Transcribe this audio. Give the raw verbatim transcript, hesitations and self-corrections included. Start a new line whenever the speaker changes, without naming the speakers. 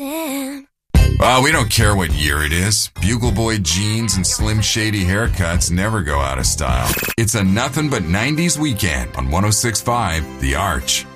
understand.
Well, we don't care what year it is. Bugle Boy jeans and Slim Shady haircuts never go out of style. It's a nothing but nineties weekend on one oh six point five The Arch.